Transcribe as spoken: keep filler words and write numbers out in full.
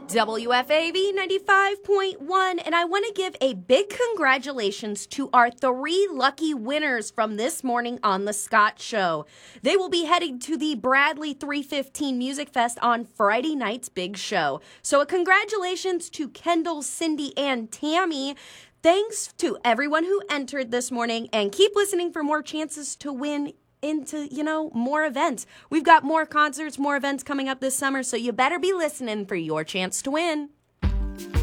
W F A V ninety-five point one, and I want to give a big congratulations to our three lucky winners from this morning on The Scott Show. They will be heading to the Bradley three fifteen Music Fest on Friday night's big show. So a congratulations to Kendall, Cindy, and Tammy. Thanks to everyone who entered this morning, and keep listening for more chances to win into, you know, more events. We've got more concerts, more events coming up this summer, so you better be listening for your chance to win.